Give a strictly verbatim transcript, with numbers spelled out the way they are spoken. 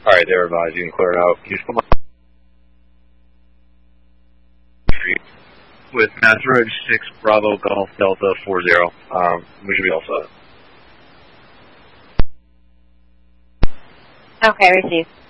Alright, they're advised. You can clear it out. Can you just put my street with Mass Road six Bravo Golf Delta four zero. Um, we should be all set. Okay, received.